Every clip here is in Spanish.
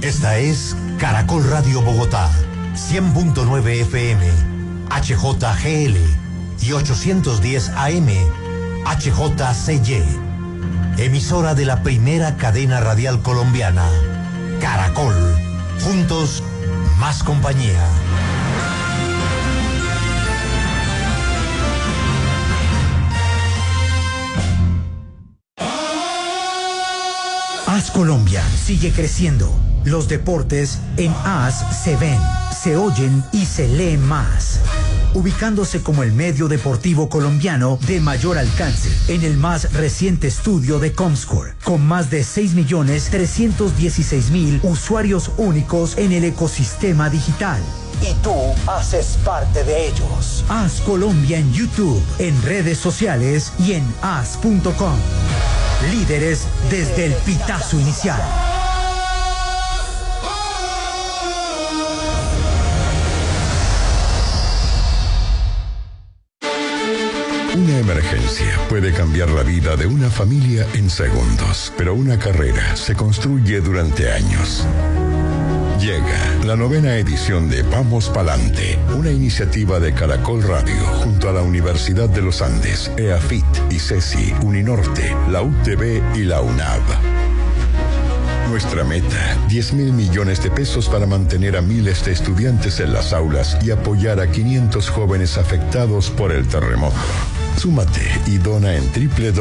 Esta es Caracol Radio Bogotá, 100.9 FM, HJGL y 810 AM, HJCY. Emisora de la primera cadena radial colombiana, Caracol. Juntos, más compañía. AS Colombia sigue creciendo. Los deportes en AS se ven, se oyen y se leen más. Ubicándose como el medio deportivo colombiano de mayor alcance en el más reciente estudio de Comscore, con más de 6.316.000 usuarios únicos en el ecosistema digital. Y tú haces parte de ellos. AS Colombia en YouTube, en redes sociales y en as.com. Líderes desde el pitazo inicial. Una emergencia puede cambiar la vida de una familia en segundos, pero una carrera se construye durante años. Llega la 9ª edición de Vamos Palante, una iniciativa de Caracol Radio junto a la Universidad de los Andes, EAFIT, ICESI, Uninorte, la UTB y la UNAV. Nuestra meta, 10.000 millones de pesos para mantener a miles de estudiantes en las aulas y apoyar a 500 jóvenes afectados por el terremoto. Súmate y dona en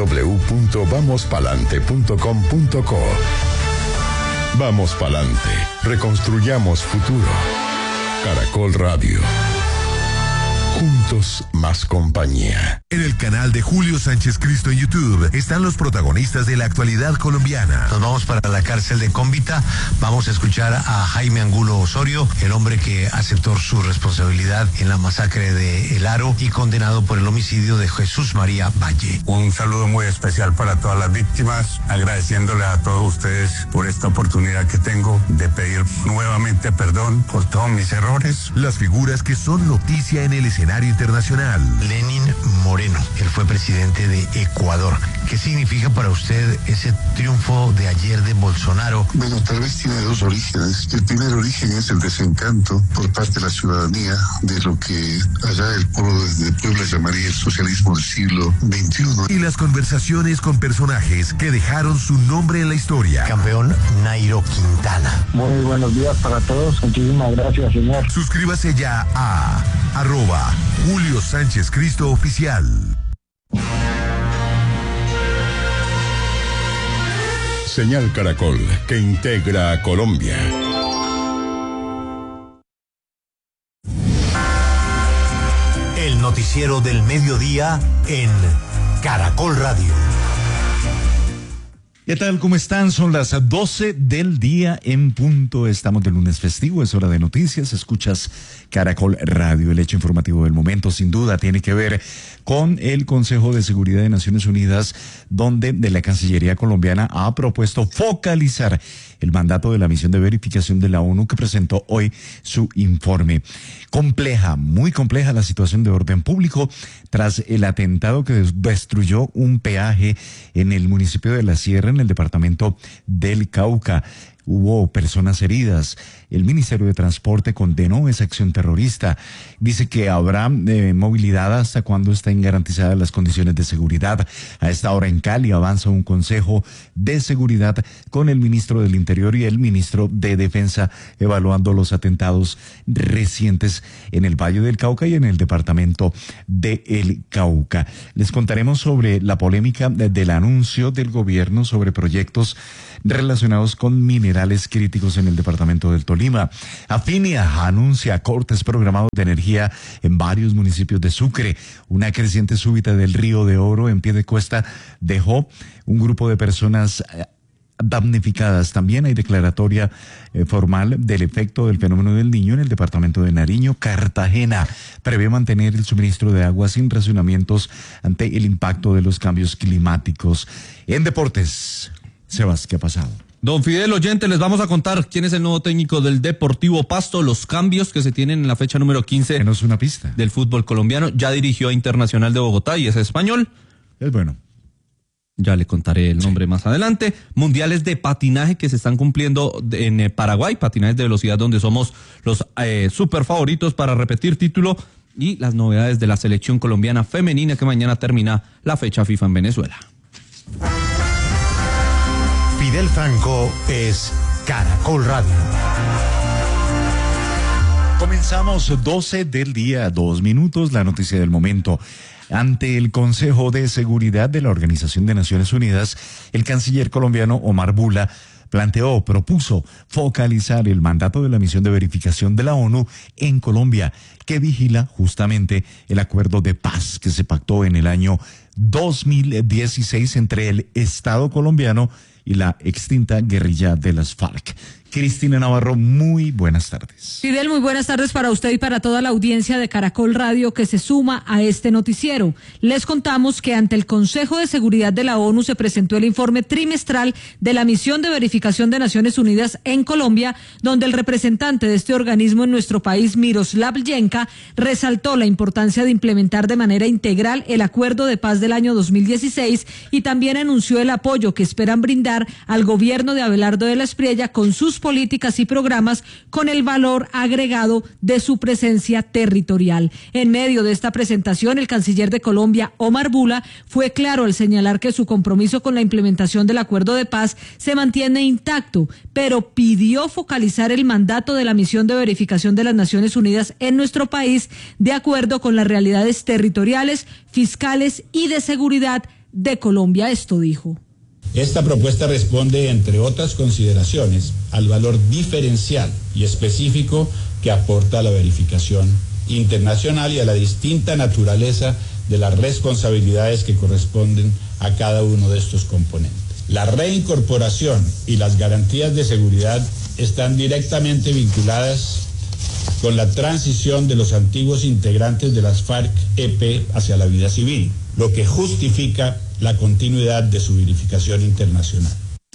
www.vamospalante.com.co. Vamos pa'lante, reconstruyamos futuro. Caracol Radio. Juntos, más compañía. En el canal de Julio Sánchez Cristo en YouTube están los protagonistas de la actualidad colombiana. Nos vamos para la cárcel de Cómbita. Vamos a escuchar a Jaime Angulo Osorio, el hombre que aceptó su responsabilidad en la masacre de El Aro y condenado por el homicidio de Jesús María Valle. Un saludo muy especial para todas las víctimas, agradeciéndole a todos ustedes por esta oportunidad que tengo de pedir nuevamente perdón por todos mis errores. Las figuras que son noticia en el escenario internacional. Lenin Moreno, él fue presidente de Ecuador. ¿Qué significa para usted ese triunfo de ayer de Bolsonaro? Bueno, tal vez tiene dos orígenes. El primer origen es el desencanto por parte de la ciudadanía de lo que allá el pueblo de Puebla llamaría el socialismo del siglo XXI. Y las conversaciones con personajes que dejaron su nombre en la historia. Campeón Nairo Quintana. Muy buenos días para todos. Muchísimas gracias, señor. Suscríbase ya a @Julio Sánchez Cristo Oficial. Señal Caracol, que integra a Colombia. El noticiero del mediodía en Caracol Radio. ¿Qué tal? ¿Cómo están? Son las 12 del día en punto. Estamos de lunes festivo, es hora de noticias. Escuchas Caracol Radio. El hecho informativo del momento, sin duda, tiene que ver con el Consejo de Seguridad de Naciones Unidas, donde de la Cancillería colombiana ha propuesto focalizar el mandato de la misión de verificación de la ONU que presentó hoy su informe. Compleja, muy compleja la situación de orden público tras el atentado que destruyó un peaje en el municipio de La Sierra, en el departamento del Cauca. Hubo personas heridas. El Ministerio de Transporte condenó esa acción terrorista. Dice que habrá movilidad hasta cuando estén garantizadas las condiciones de seguridad. A esta hora en Cali avanza un consejo de seguridad con el ministro del Interior y el ministro de Defensa evaluando los atentados recientes en el Valle del Cauca y en el departamento del Cauca. Les contaremos sobre la polémica del anuncio del gobierno sobre proyectos relacionados con minerales críticos en el departamento del Tolima. Afinia anuncia cortes programados de energía en varios municipios de Sucre. Una creciente súbita del río de Oro en Piedecuesta dejó un grupo de personas damnificadas. También hay declaratoria formal del efecto del fenómeno del Niño en el departamento de Nariño. Cartagena prevé mantener el suministro de agua sin racionamientos ante el impacto de los cambios climáticos. En deportes, Sebas, ¿qué ha pasado? Don Fidel, oyente, les vamos a contar quién es el nuevo técnico del Deportivo Pasto, los cambios que se tienen en la fecha número 15 que no es una pista del fútbol colombiano. Ya dirigió a Internacional de Bogotá y es español. Es bueno. Ya le contaré el nombre más adelante. Mundiales de patinaje que se están cumpliendo en Paraguay, patinajes de velocidad donde somos los super favoritos para repetir título, y las novedades de la selección colombiana femenina que mañana termina la fecha FIFA en Venezuela. Fidel Franco es Caracol Radio. Comenzamos 12 del día, 2 minutos, la noticia del momento. Ante el Consejo de Seguridad de la Organización de Naciones Unidas, el canciller colombiano Omar Bula propuso focalizar el mandato de la misión de verificación de la ONU en Colombia, que vigila justamente el acuerdo de paz que se pactó en el año 2016 entre el Estado colombiano y la extinta guerrilla de las FARC. Cristina Navarro, muy buenas tardes. Fidel, muy buenas tardes para usted y para toda la audiencia de Caracol Radio que se suma a este noticiero. Les contamos que ante el Consejo de Seguridad de la ONU se presentó el informe trimestral de la misión de verificación de Naciones Unidas en Colombia, donde el representante de este organismo en nuestro país, Miroslav Llenka, resaltó la importancia de implementar de manera integral el acuerdo de paz del año 2016 y también anunció el apoyo que esperan brindar al gobierno de Abelardo de la Espriella con sus políticas y programas con el valor agregado de su presencia territorial. En medio de esta presentación, el canciller de Colombia, Omar Bula, fue claro al señalar que su compromiso con la implementación del acuerdo de paz se mantiene intacto, pero pidió focalizar el mandato de la misión de verificación de las Naciones Unidas en nuestro país de acuerdo con las realidades territoriales, fiscales y de seguridad de Colombia. Esto dijo. Esta propuesta responde, entre otras consideraciones, al valor diferencial y específico que aporta la verificación internacional y a la distinta naturaleza de las responsabilidades que corresponden a cada uno de estos componentes. La reincorporación y las garantías de seguridad están directamente vinculadas con la transición de los antiguos integrantes de las FARC-EP hacia la vida civil, lo que justifica la continuidad de su verificación internacional.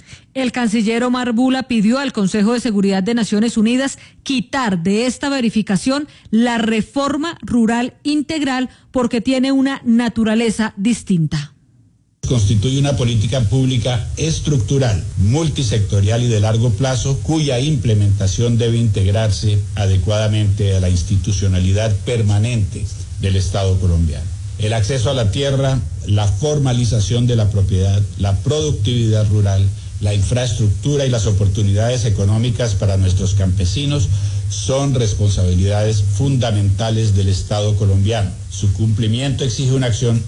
El canciller Omar Bula pidió al Consejo de Seguridad de Naciones Unidas quitar de esta verificación la reforma rural integral porque tiene una naturaleza distinta. Constituye una política pública estructural, multisectorial y de largo plazo, cuya implementación debe integrarse adecuadamente a la institucionalidad permanente del Estado colombiano. El acceso a la tierra, la formalización de la propiedad, la productividad rural, la infraestructura y las oportunidades económicas para nuestros campesinos son responsabilidades fundamentales del Estado colombiano. Su cumplimiento exige una acción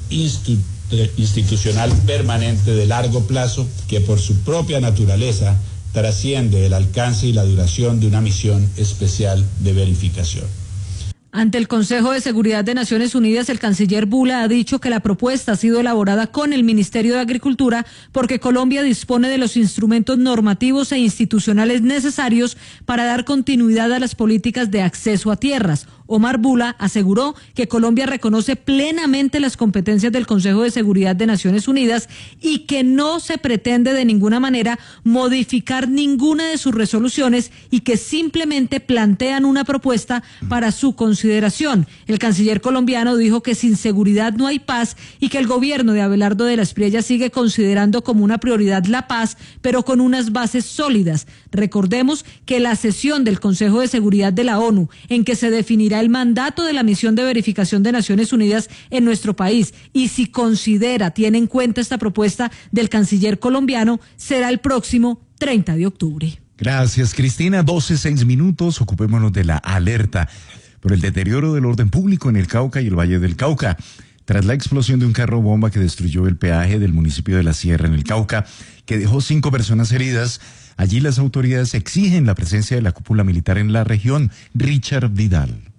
institucional permanente de largo plazo que por su propia naturaleza trasciende el alcance y la duración de una misión especial de verificación. Ante el Consejo de Seguridad de Naciones Unidas, el canciller Bula ha dicho que la propuesta ha sido elaborada con el Ministerio de Agricultura porque Colombia dispone de los instrumentos normativos e institucionales necesarios para dar continuidad a las políticas de acceso a tierras. Omar Bula aseguró que Colombia reconoce plenamente las competencias del Consejo de Seguridad de Naciones Unidas y que no se pretende de ninguna manera modificar ninguna de sus resoluciones y que simplemente plantean una propuesta para su consideración. El canciller colombiano dijo que sin seguridad no hay paz y que el gobierno de Abelardo de la Espriella sigue considerando como una prioridad la paz, pero con unas bases sólidas. Recordemos que la sesión del Consejo de Seguridad de la ONU, en que se definirá el mandato de la misión de verificación de Naciones Unidas en nuestro país y si tiene en cuenta esta propuesta del canciller colombiano, será el próximo 30 de octubre. Gracias, Cristina. 12:06. Ocupémonos de la alerta por el deterioro del orden público en el Cauca y el Valle del Cauca. Tras la explosión de un carro bomba que destruyó el peaje del municipio de La Sierra en el Cauca, que dejó 5 personas heridas, allí las autoridades exigen la presencia de la cúpula militar en la región. Richard Vidal.